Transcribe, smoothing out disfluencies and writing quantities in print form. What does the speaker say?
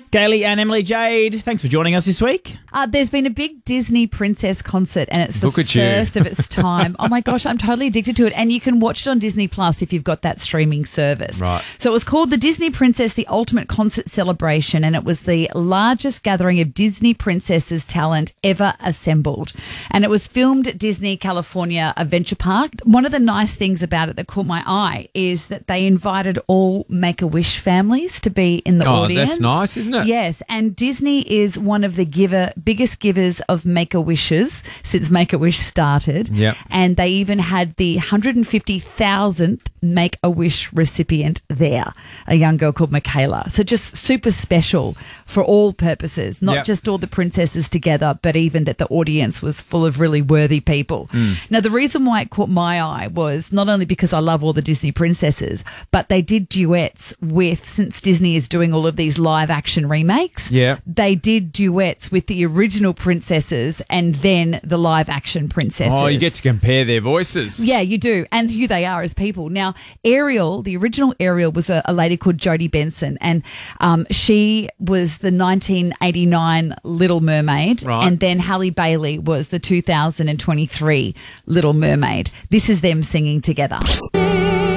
Gailey and Emily Jade, thanks for joining us this week. There's been a big Disney princess concert, and it's the first of its time. Oh my gosh, I'm totally addicted to it. And you can watch it on Disney Plus if you've got that streaming service. Right. So it was called the Disney Princess, the Ultimate Concert Celebration, and it was the largest gathering of Disney princesses talent ever assembled. And it was filmed at Disney California Adventure Park. One of the nice things about it that caught my eye is that they invited all Make-A-Wish families to be in the audience. Oh, that's nice, isn't it? Yes, and Disney is one of the biggest givers of Make-A-Wishes since Make-A-Wish started. Yep. And they even had the 150,000th Make-A-Wish recipient there, a young girl called Michaela. So just super special for all purposes, not just all the princesses together, but even that the audience was full of really worthy people. Now, the reason why it caught my eye was not only because I love all the Disney princesses, but they did duets since Disney is doing all of these live action remakes. Yeah. They did duets with the original princesses and then the live action princesses. Oh, you get to compare their voices. Yeah, you do, and who they are as people. Now, Ariel, the original Ariel, was a lady called Jodie Benson, and she was the 1989 Little Mermaid, Right. and then Halle Bailey was the 2023 Little Mermaid. This is them singing together.